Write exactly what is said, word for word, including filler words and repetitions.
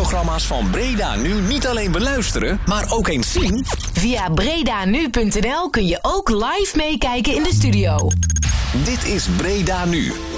programma's van Breda Nu niet alleen beluisteren, maar ook eens zien? Via bredanu punt n l kun je ook live meekijken in de studio. Dit is Breda Nu.